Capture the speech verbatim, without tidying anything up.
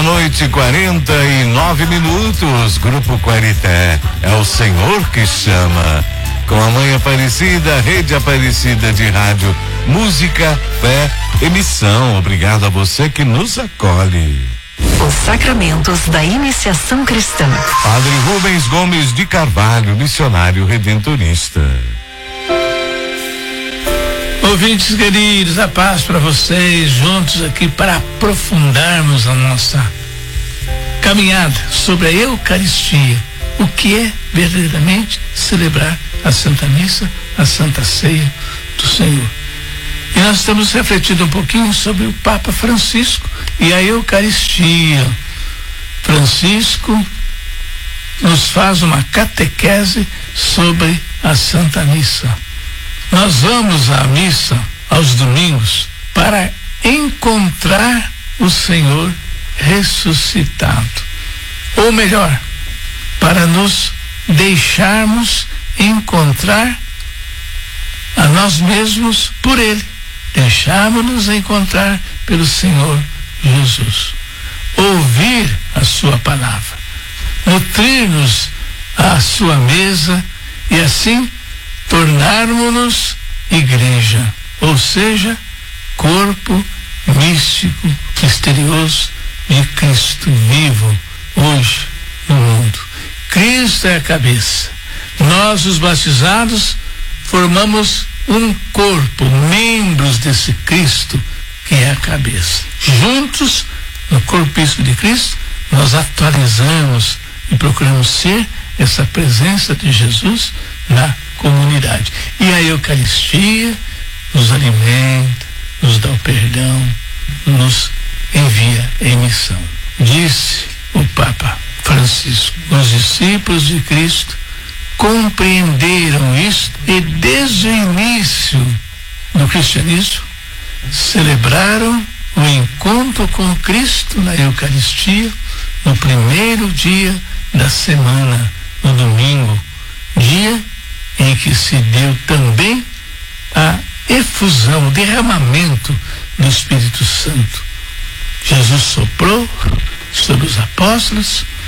noite, quarenta e nove minutos. Grupo Quarité, é o Senhor que chama. Com a Mãe Aparecida, Rede Aparecida de Rádio, Música, Fé e Missão. Obrigado a você que nos acolhe. Os sacramentos da iniciação cristã. Padre Rubens Gomes de Carvalho, missionário redentorista. Ouvintes queridos, a paz para vocês, juntos aqui para aprofundarmos a nossa caminhada sobre a Eucaristia. O que é verdadeiramente celebrar a Santa Missa, a Santa Ceia do Senhor. E nós estamos refletindo um pouquinho sobre o Papa Francisco e a Eucaristia. Francisco nos faz uma catequese sobre a Santa Missa. Nós vamos à missa aos domingos para encontrar o Senhor ressuscitado. Ou melhor, para nos deixarmos encontrar a nós mesmos por Ele. Deixarmos-nos encontrar pelo Senhor Jesus. Ouvir a Sua palavra. Nutrir-nos à Sua mesa e assim tornarmos-nos igreja, ou seja, corpo místico, misterioso de Cristo vivo hoje no mundo. Cristo é a cabeça. Nós, os batizados, formamos um corpo, membros desse Cristo que é a cabeça. Juntos, no corpo místico de Cristo, nós atualizamos e procuramos ser essa presença de Jesus na comunidade. E a Eucaristia nos alimenta, nos dá o perdão, nos envia em missão. Disse o Papa Francisco: os discípulos de Cristo compreenderam isso e desde o início do cristianismo celebraram o encontro com Cristo na Eucaristia no primeiro dia da semana, no domingo, dia em que se deu também a efusão, o derramamento do Espírito Santo. Jesus soprou sobre os apóstolos,